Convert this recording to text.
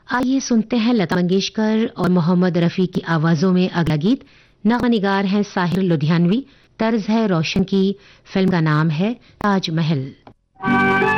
आइए सुनते हैं लता मंगेशकर और मोहम्मद रफ़ी की आवाज़ों में अगला गीत। नगमा-निगार हैं साहिर लुधियानवी, तर्ज है रोशन की। फिल्म का नाम है ताजमहल।